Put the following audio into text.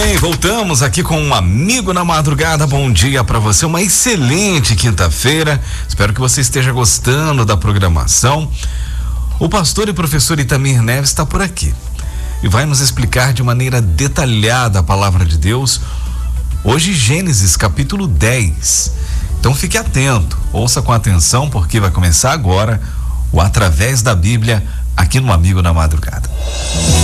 bem, voltamos aqui com um amigo na madrugada. Bom dia para você, uma excelente quinta-feira. Espero que você esteja gostando da programação. O pastor e professor Itamir Neves está por aqui e vai nos explicar de maneira detalhada a palavra de Deus. Hoje, Gênesis capítulo 10. Então fique atento, ouça com atenção, porque vai começar agora o Através da Bíblia aqui no Amigo na Madrugada.